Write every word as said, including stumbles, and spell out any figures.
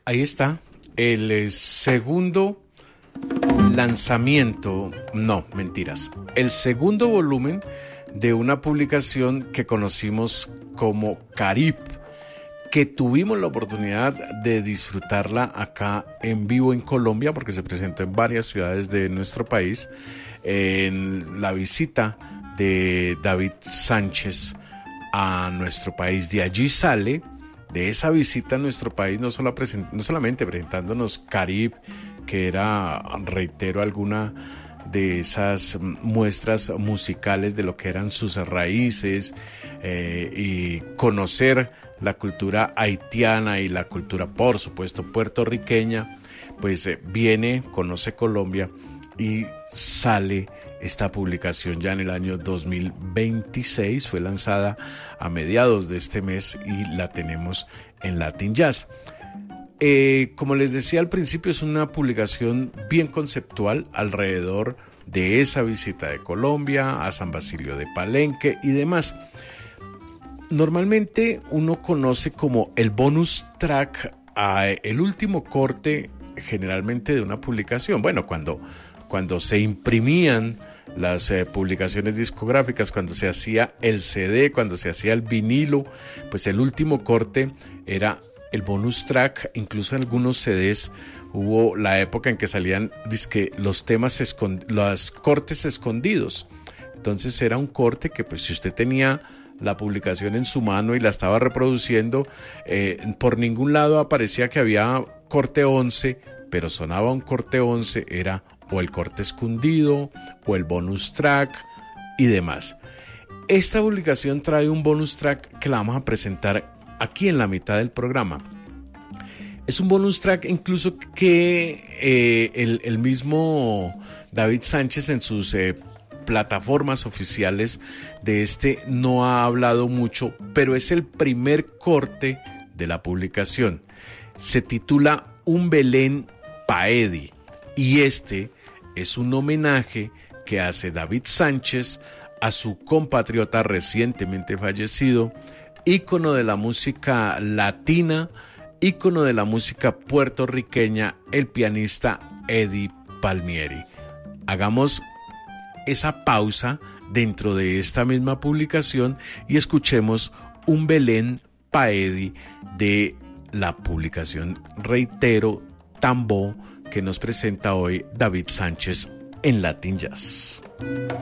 Ahí está, el eh, segundo lanzamiento, no, mentiras, el segundo volumen de una publicación que conocimos como Carib, que tuvimos la oportunidad de disfrutarla acá en vivo en Colombia, porque se presentó en varias ciudades de nuestro país, en la visita de David Sánchez a nuestro país. De allí sale, de esa visita a nuestro país, no, solo present- no solamente presentándonos Carib, que era, reitero, alguna de esas muestras musicales de lo que eran sus raíces, eh, y conocer la cultura haitiana y la cultura, por supuesto, puertorriqueña, pues eh, viene, conoce Colombia y sale esta publicación ya en el año dos mil veintiséis, fue lanzada a mediados de este mes y la tenemos en Latin Jazz. Eh, como les decía al principio, es una publicación bien conceptual alrededor de esa visita de Colombia a San Basilio de Palenque y demás. Normalmente uno conoce como el bonus track a el último corte generalmente de una publicación. Bueno, cuando, cuando se imprimían las eh, publicaciones discográficas, cuando se hacía el C D, cuando se hacía el vinilo, pues el último corte era el bonus track. Incluso en algunos C Ds hubo la época en que salían dizque, los temas, escond- los cortes escondidos. Entonces era un corte que, pues, si usted tenía la publicación en su mano y la estaba reproduciendo, eh, por ningún lado aparecía que había corte once, pero sonaba un corte once, era o el corte escondido o el bonus track y demás. Esta publicación trae un bonus track que la vamos a presentar aquí en la mitad del programa. Es un bonus track incluso que eh, el, el mismo David Sánchez en sus eh, plataformas oficiales de este no ha hablado mucho, pero es el primer corte de la publicación. Se titula Un Belén pa' Eddie y este es un homenaje que hace David Sánchez a su compatriota recientemente fallecido, ícono de la música latina, ícono de la música puertorriqueña, el pianista Eddie Palmieri. Hagamos esa pausa dentro de esta misma publicación y escuchemos Un Belén pa' Eddie de la publicación, reitero, Tambo, que nos presenta hoy David Sánchez en Latin Jazz.